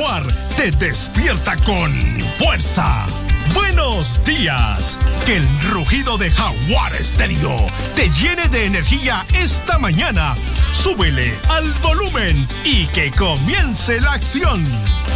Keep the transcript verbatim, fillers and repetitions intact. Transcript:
Jaguar te despierta con fuerza. Buenos días. Que el rugido de Jaguar Estéreo te llene de energía esta mañana. Súbele al volumen y que comience la acción.